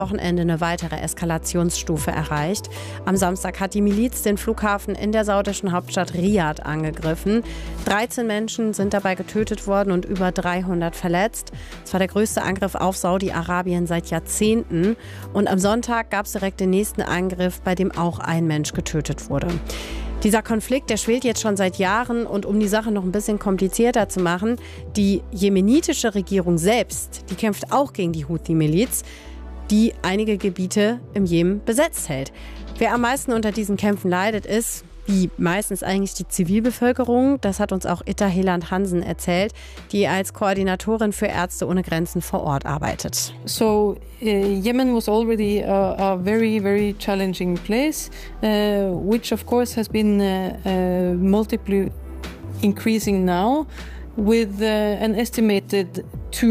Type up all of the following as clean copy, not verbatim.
Wochenende eine weitere Eskalationsstufe erreicht. Am Samstag hat die Miliz den Flughafen in der saudischen Hauptstadt Riad angegriffen. 13 Menschen sind dabei getötet worden und über 300 verletzt. Es war der größte Angriff auf Saudi-Arabien seit Jahrzehnten. Und am Sonntag gab es direkt den nächsten Angriff, bei dem auch ein Mensch getötet wurde. Dieser Konflikt, der schwelt jetzt schon seit Jahren und um die Sache noch ein bisschen komplizierter zu machen, die jemenitische Regierung selbst, die kämpft auch gegen die Houthi-Miliz, die einige Gebiete im Jemen besetzt hält. Wer am meisten unter diesen Kämpfen leidet, ist, wie meistens eigentlich die Zivilbevölkerung. Das hat uns auch Itta Heland-Hansen erzählt, die als Koordinatorin für Ärzte ohne Grenzen vor Ort arbeitet. So Yemen was already a very, very challenging place, which of course has been multiply increasing now. With an estimated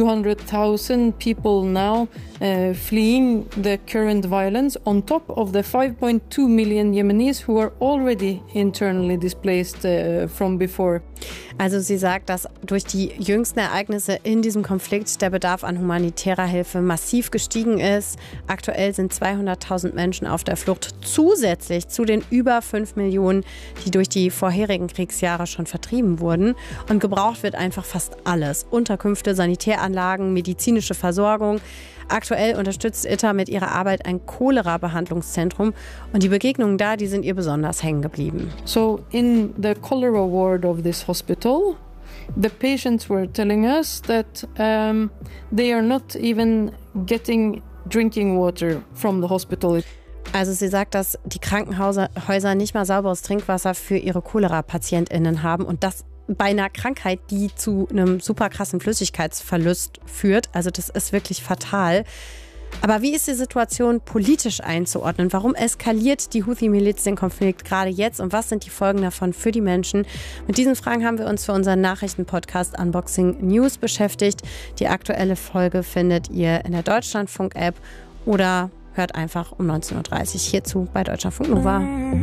200,000 people now fleeing the current violence, on top of the 5.2 million Yemenis who are already internally displaced from before. Also sie sagt, dass durch die jüngsten Ereignisse in diesem Konflikt der Bedarf an humanitärer Hilfe massiv gestiegen ist. Aktuell sind 200.000 Menschen auf der Flucht, zusätzlich zu den über 5 Millionen, die durch die vorherigen Kriegsjahre schon vertrieben wurden. Und gebraucht wird einfach fast alles. Unterkünfte, Sanitäranlagen, medizinische Versorgung. Aktuell unterstützt Itta mit ihrer Arbeit ein Cholera-Behandlungszentrum und die Begegnungen da, die sind ihr besonders hängen geblieben. So in the cholera ward of this hospital, the patients were telling us that they are not even getting drinking water from the hospital. Also sie sagt, dass die Krankenhäuser nicht mal sauberes Trinkwasser für ihre Cholera-PatientInnen haben und das bei einer Krankheit, die zu einem super krassen Flüssigkeitsverlust führt. Also das ist wirklich fatal. Aber wie ist die Situation politisch einzuordnen? Warum eskaliert die Houthi-Miliz den Konflikt gerade jetzt und was sind die Folgen davon für die Menschen? Mit diesen Fragen haben wir uns für unseren Nachrichtenpodcast Unboxing News beschäftigt. Die aktuelle Folge findet ihr in der Deutschlandfunk-App oder hört einfach um 19.30 Uhr hierzu bei Deutschlandfunk Nova.